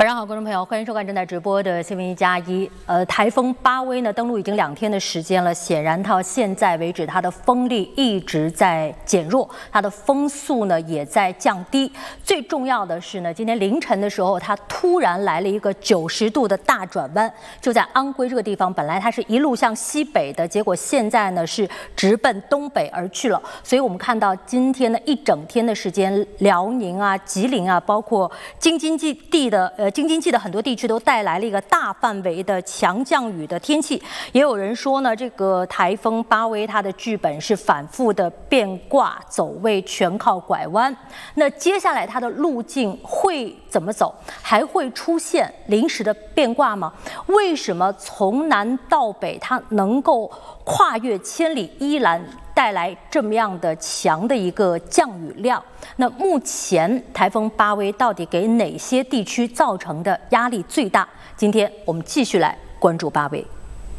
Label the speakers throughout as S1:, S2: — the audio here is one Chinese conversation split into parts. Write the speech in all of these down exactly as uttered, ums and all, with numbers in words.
S1: 晚上好，观众朋友，欢迎收看正在直播的新闻一加一。呃，台风巴威呢登陆已经两天的时间了，显然到现在为止，它的风力一直在减弱，它的风速呢也在降低。最重要的是呢，今天凌晨的时候，它突然来了一个九十度的大转弯，就在安徽这个地方，本来它是一路向西北的，结果现在呢是直奔东北而去了。所以我们看到今天的一整天的时间，辽宁啊、吉林啊，包括京津冀的呃。京津冀的很多地区都带来了一个大范围的强降雨的天气，也有人说呢，这个台风巴威它的剧本是反复的变卦，走位全靠拐弯。那接下来它的路径会怎么走？还会出现临时的变卦吗？为什么从南到北它能够跨越千里，依然带来这么样的强的一个降雨量？那目前台风巴威到底给哪些地区造成的压力最大？今天我们继续来关注巴威。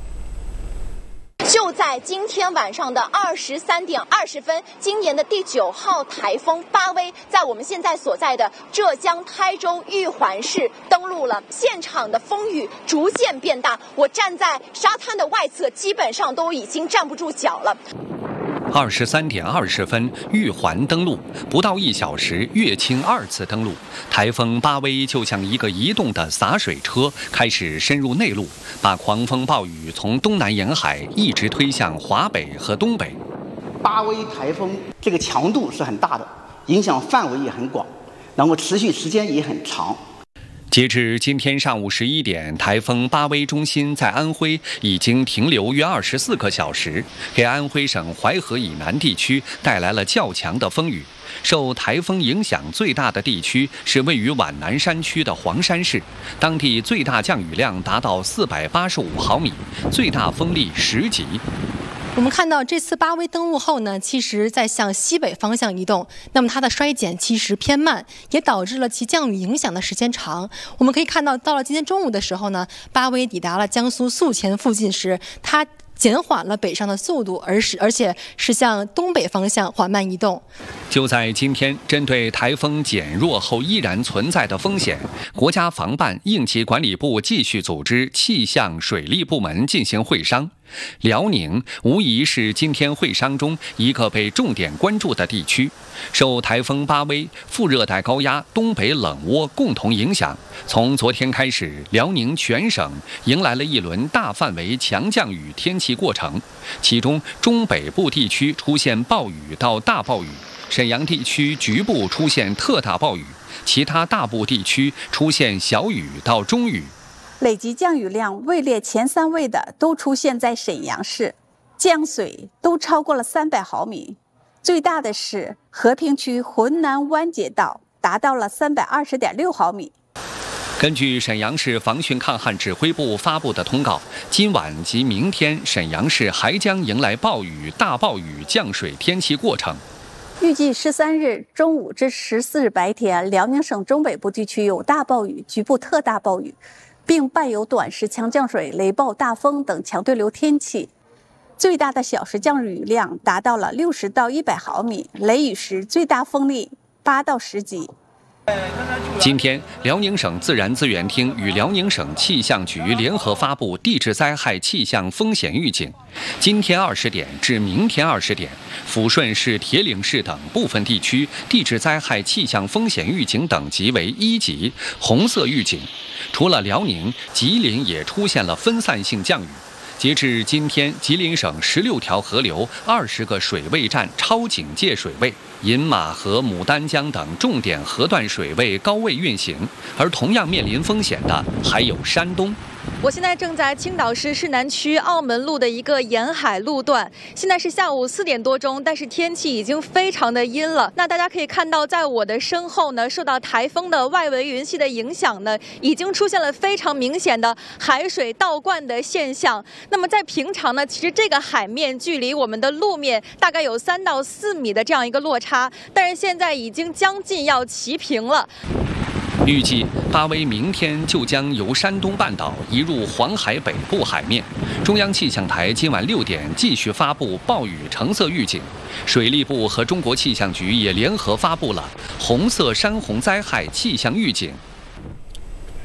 S2: 就在今天晚上的二十三点二十分，今年的第九号台风巴威在我们现在所在的浙江台州玉环市登陆了。现场的风雨逐渐变大，我站在沙滩的外侧，基本上都已经站不住脚了。
S3: 二十三点二十分，玉环登陆，不到一小时，乐清二次登陆。台风巴威就像一个移动的洒水车，开始深入内陆，把狂风暴雨从东南沿海一直推向华北和东北。
S4: 巴威台风这个强度是很大的，影响范围也很广，然后持续时间也很长。
S3: 截至今天上午十一点，台风巴威中心在安徽已经停留约二十四个小时，给安徽省淮河以南地区带来了较强的风雨。受台风影响最大的地区是位于皖南山区的黄山市，当地最大降雨量达到四百八十五毫米，最大风力十级。
S5: 我们看到这次巴威登陆后呢，其实在向西北方向移动，那么它的衰减其实偏慢，也导致了其降雨影响的时间长。我们可以看到，到了今天中午的时候呢，巴威抵达了江苏宿迁附近时，它减缓了北上的速度，而是而且是向东北方向缓慢移动。
S3: 就在今天，针对台风减弱后依然存在的风险，国家防办应急管理部继续组织气象水利部门进行会商。辽宁无疑是今天会商中一个被重点关注的地区。受台风巴威、副热带高压、东北冷涡共同影响，从昨天开始，辽宁全省迎来了一轮大范围强降雨天气过程，其中中北部地区出现暴雨到大暴雨，沈阳地区局部出现特大暴雨，其他大部地区出现小雨到中雨。
S6: 累计降雨量位列前三位的都出现在沈阳市，降水都超过了三百毫米。最大的是和平区浑南湾街道，达到了三百二十点六毫米。
S3: 根据沈阳市防汛抗旱指挥部发布的通告，今晚及明天沈阳市还将迎来暴雨、大暴雨降水天气过程。
S6: 预计十三日中午至十四日白天，辽宁省中北部地区有大暴雨、局部特大暴雨，并伴有短时强降水、雷暴大风等强对流天气。最大的小时降雨量达到了六十到一百毫米，雷雨时最大风力八到十级。
S3: 今天，辽宁省自然资源厅与辽宁省气象局联合发布地质灾害气象风险预警。今天二十点至明天二十点，抚顺市、铁岭市等部分地区地质灾害气象风险预警等级为一级，红色预警。除了辽宁，吉林也出现了分散性降雨。截至今天，吉林省十六条河流、二十个水位站超警戒水位，饮马河、牡丹江等重点河段水位高位运行，而同样面临风险的还有山东。
S7: 我现在正在青岛市市南区澳门路的一个沿海路段，现在是下午四点多钟，但是天气已经非常的阴了。那大家可以看到，在我的身后呢，受到台风的外围云系的影响呢，已经出现了非常明显的海水倒灌的现象。那么在平常呢，其实这个海面距离我们的路面大概有三到四米的这样一个落差，但是现在已经将近要齐平了。
S3: 预计巴威明天就将由山东半岛移入黄海北部海面。中央气象台今晚六点继续发布暴雨橙色预警，水利部和中国气象局也联合发布了红色山洪灾害气象预警。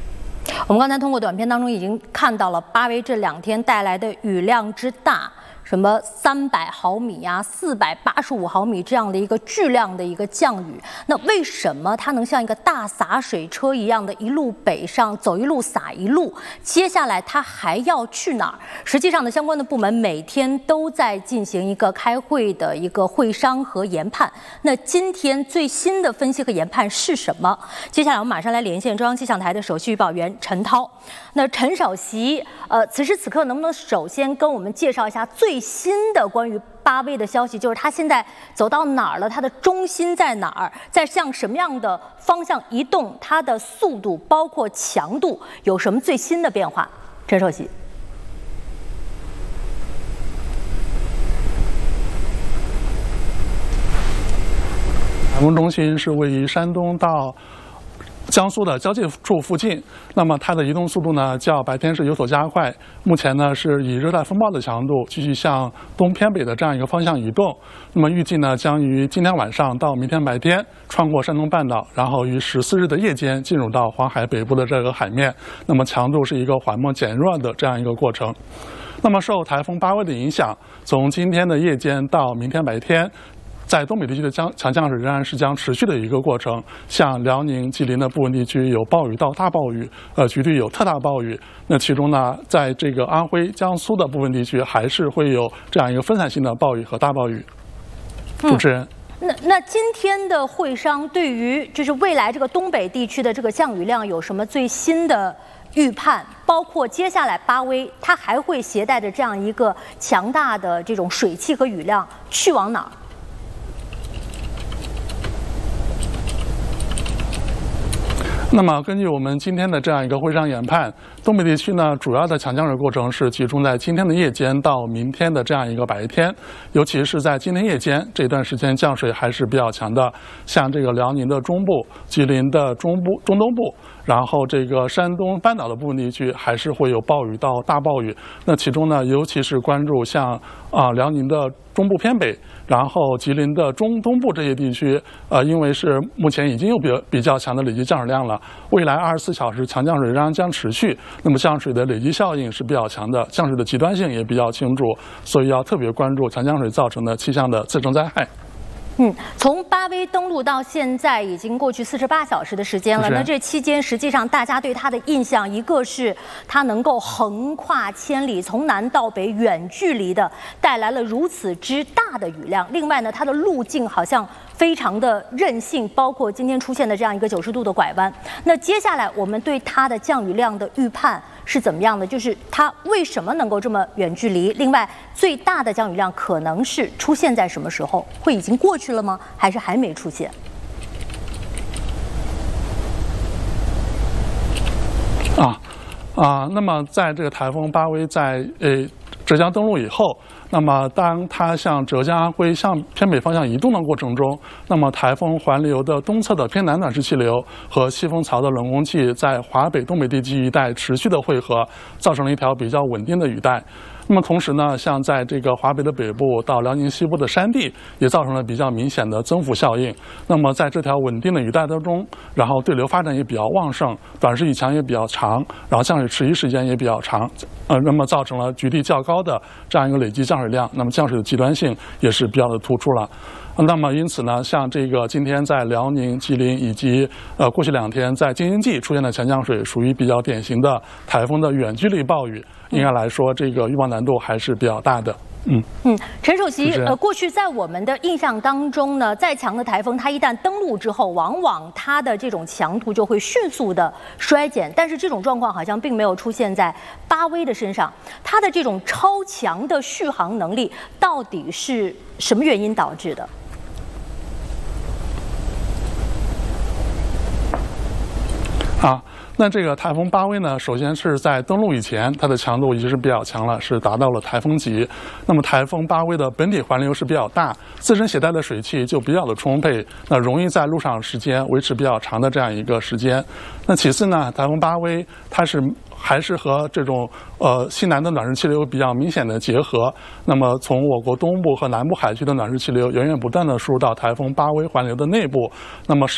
S1: 我们刚才通过短片当中已经看到了巴威这两天带来的雨量之大。 什么三百毫米呀、四百八十五毫米这样的一个巨量的一个降雨，那为什么它能像一个大洒水车一样的一路北上，走一路洒一路？接下来它还要去哪儿？实际上呢，相关的部门每天都在进行一个开会的一个会商和研判。那今天最新的分析和研判是什么？接下来我们马上来连线中央气象台的首席预报员陈涛。那陈首席，呃，此时此刻能不能首先跟我们介绍一下最 最新的关于巴威的消息，就是它现在走到哪儿了？它的中心在哪儿？在向什么样的方向移动？它的速度包括强度有什么最新的变化？陈首席，
S8: 台风中心是位于山东到 江苏的交界处附近，那么它的移动速度呢，较白天是有所加快。目前呢，是以热带风暴的强度继续向东偏北的这样一个方向移动。那么预计呢，将于今天晚上到明天白天穿过山东半岛，然后于十四日的夜间进入到黄海北部的这个海面。那么强度是一个缓慢减弱的这样一个过程。那么受台风巴威的影响，从今天的夜间到明天白天， 在东北地区的降强降水仍然是将持续的一个过程，像辽宁、吉林的部分地区有暴雨到大暴雨，呃，局地有特大暴雨。那其中呢，在这个安徽、江苏的部分地区，还是会有这样一个分散性的暴雨和大暴雨。主持人。
S1: 那那今天的会商对于就是未来这个东北地区的这个降雨量有什么最新的预判？包括接下来巴威它还会携带着这样一个强大的这种水汽和雨量去往哪儿？
S8: 那么，根据我们今天的这样一个会商研判，东北地区呢，主要的强降水过程是集中在今天的夜间到明天的这样一个白天，尤其是在今天夜间这段时间降水还是比较强的，像这个辽宁的中部、吉林的中部、中东部，然后这个山东半岛的部分地区还是会有暴雨到大暴雨。那其中呢，尤其是关注像啊、呃、辽宁的 中部偏北，然后吉林的中东部这些地区，呃，因为是目前已经有比比较强的累积降水量了，未来二十四小时强降水量将持续，那么降水的累积效应是比较强的，降水的极端性也比较清楚，所以要特别关注强降水造成的气象的次生灾害。
S1: 嗯，从巴威登陆到现在已经过去四十八小时的时间了。那这期间，实际上大家对它的印象，一个是它能够横跨千里，从南到北远距离的带来了如此之大的雨量；另外呢，它的路径好像非常的韧性，包括今天出现的这样一个九十度的拐弯。那接下来我们对它的降雨量的预判 是怎么样的？就是它为什么能够这么远距离？另外，最大的降雨量可能是出现在什么时候？会已经过去了吗？还是还没出现？
S8: 啊啊，那么在这个台风巴威在呃浙江登陆以后， 那么，当它向浙江、安徽向偏北方向移动的过程中，那么台风环流的东侧的偏南暖湿气流和西风槽的冷空气在华北、东北地区一带持续的汇合，造成了一条比较稳定的雨带。那么同时呢，像在这个华北的北部到辽宁西部的山地，也造成了比较明显的增幅效应。那么在这条稳定的雨带当中，然后对流发展也比较旺盛，短时雨强也比较长，然后降水持续时间也比较长，呃，那么造成了局地较高的这样一个累积降水量，那么降水的极端性也是比较的突出了。 那么，因此呢，像这个今天在辽宁、吉林以及呃过去两天在京津冀出现的强降水，属于比较典型的台风的远距离暴雨。应该来说，这个预报难度还是比较大的。嗯
S1: 嗯，陈首席，呃，过去在我们的印象当中呢，再强的台风，它一旦登陆之后，往往它的这种强度就会迅速的衰减。但是这种状况好像并没有出现在巴威的身上。它的这种超强的续航能力，到底是什么原因导致的？
S8: 啊，那这个台风巴威呢，首先是在登陆以前，它的强度已经是比较强了，是达到了台风级。那么台风巴威的本体环流是比较大，自身携带的水汽就比较的充沛，那容易在路上时间维持比较长的这样一个时间。那其次呢，台风巴威它是 还是和这种呃西南的暖湿气流比较明显的结合，那么从我国东部和南部海区的暖湿气流源源不断的输入到台风巴威环流的内部，那么使